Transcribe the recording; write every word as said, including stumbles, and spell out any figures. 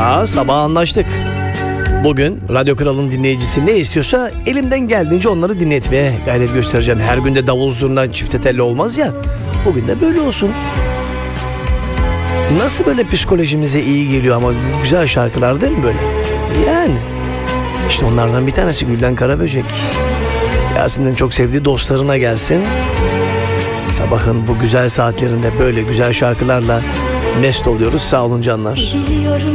Aa, sabah anlaştık. Bugün Radyo Kral'ın dinleyicisi ne istiyorsa elimden geldiğince onları dinletmeye gayret göstereceğim. Her günde davul zurna çifte telli olmaz ya. Bugün de böyle olsun. Nasıl böyle psikolojimize iyi geliyor ama güzel şarkılar değil mi böyle? Yani. İşte onlardan bir tanesi Gülden Karaböcek. Yasin'in çok sevdiği dostlarına gelsin. Sabahın bu güzel saatlerinde böyle güzel şarkılarla mest oluyoruz. Sağ olun canlar.